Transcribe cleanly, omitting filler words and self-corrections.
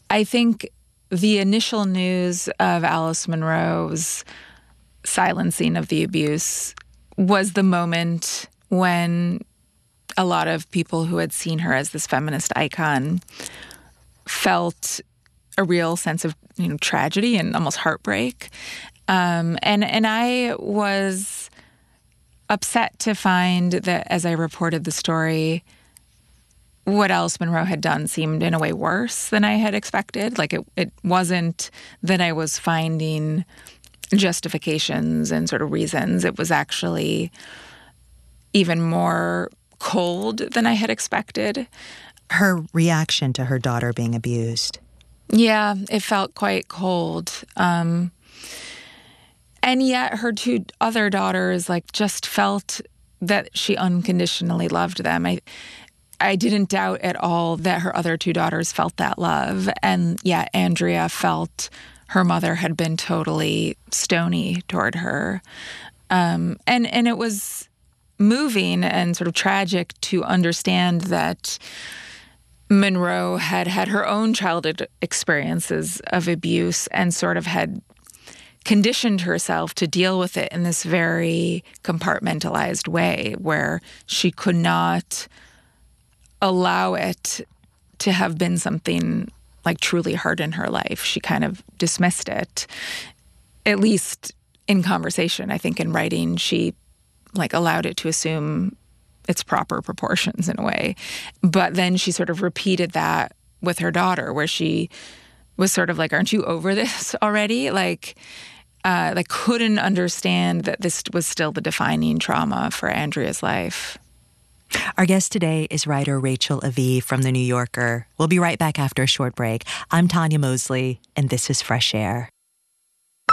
I think the initial news of Alice Munro's silencing of the abuse was the moment when a lot of people who had seen her as this feminist icon felt a real sense of tragedy and almost heartbreak. And I was upset to find that as I reported the story, what Alice Munro had done seemed in a way worse than I had expected. Like it wasn't that I was finding justifications and sort of reasons. It was actually even more cold than I had expected. Her reaction to her daughter being abused. Yeah, it felt quite cold. And yet her two other daughters just felt that she unconditionally loved them. I didn't doubt at all that her other two daughters felt that love. And yet Andrea felt her mother had been totally stony toward her. And it was moving and sort of tragic to understand that Munro had had her own childhood experiences of abuse and sort of had conditioned herself to deal with it in this very compartmentalized way where she could not allow it to have been something truly hard in her life. She kind of dismissed it, at least in conversation. I think in writing, she allowed it to assume its proper proportions in a way. But then she sort of repeated that with her daughter, where she was sort of aren't you over this already? Couldn't understand that this was still the defining trauma for Andrea's life. Our guest today is writer Rachel Aviv from The New Yorker. We'll be right back after a short break. I'm Tanya Mosley, and this is Fresh Air.